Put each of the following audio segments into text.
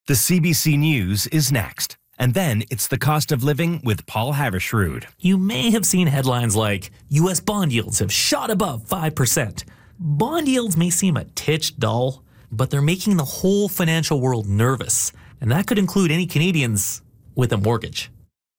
The CBC News is next. And then it's the cost of living with Paul Havershrud. You may have seen headlines like, U.S. bond yields have shot above 5%. Bond yields may seem a titch dull, but they're making the whole financial world nervous. And that could include any Canadians with a mortgage.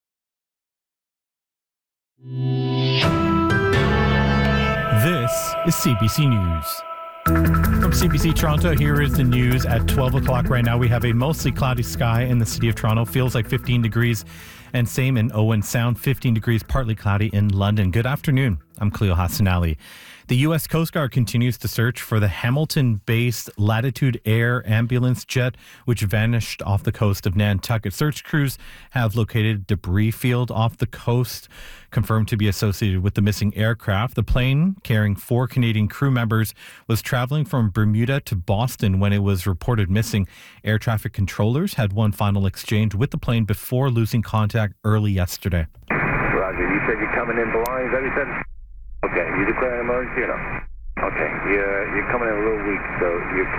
This is CBC News. From CBC Toronto, here is the news at 12 o'clock right now. We have a mostly cloudy sky in the city of Toronto. Feels like 15 degrees. And same in Owen Sound, 15 degrees, partly cloudy in London. Good afternoon. I'm Cleo Hassanali. The U.S. Coast Guard continues to search for the Hamilton-based Latitude Air ambulance jet, which vanished off the coast of Nantucket. Search crews have located a debris field off the coast, confirmed to be associated with the missing aircraft. The plane, carrying 4 Canadian crew members, was traveling from Bermuda to Boston when it was reported missing. Air traffic controllers had one final exchange with the plane before losing contact early yesterday. Roger, you said you're coming in belongings, that you said? Okay, you declare an emergency or no? Okay, you're coming in a little weak, so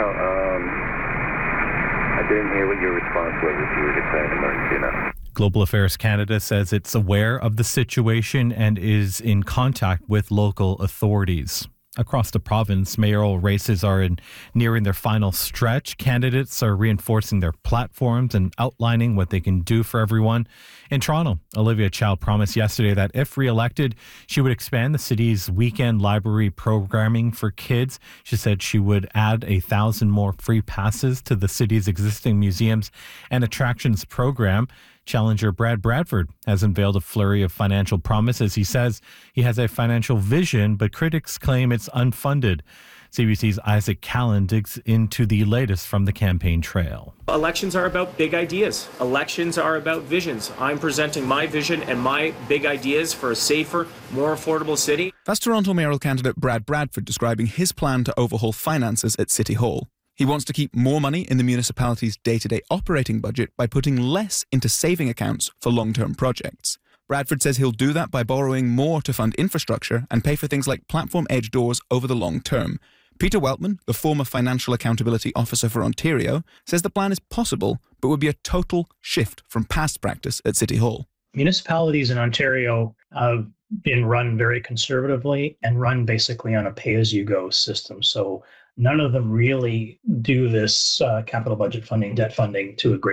I didn't hear what your response was if you were declaring an emergency or not. Global Affairs Canada says it's aware of the situation and is in contact with local authorities. Across the province, mayoral races are nearing their final stretch. Candidates are reinforcing their platforms and outlining what they can do for everyone. In Toronto, Olivia Chow promised yesterday that if re-elected, she would expand the city's weekend library programming for kids. She said she would add 1,000 more free passes to the city's existing museums and attractions program. Challenger Brad Bradford has unveiled a flurry of financial promises. He says he has a financial vision, but critics claim it's unfunded. CBC's Isaac Callan digs into the latest from the campaign trail. Elections are about big ideas. Elections are about visions. I'm presenting my vision and my big ideas for a safer, more affordable city. That's Toronto mayoral candidate Brad Bradford describing his plan to overhaul finances at City Hall. He wants to keep more money in the municipality's day-to-day operating budget by putting less into saving accounts for long-term projects. Bradford says he'll do that by borrowing more to fund infrastructure and pay for things like platform edge doors over the long term. Peter Weltman, the former Financial Accountability Officer for Ontario, says the plan is possible, but would be a total shift from past practice at City Hall. Municipalities in Ontario have been run very conservatively and run basically on a pay-as-you-go system. So none of them really do this capital budget funding, debt funding to a great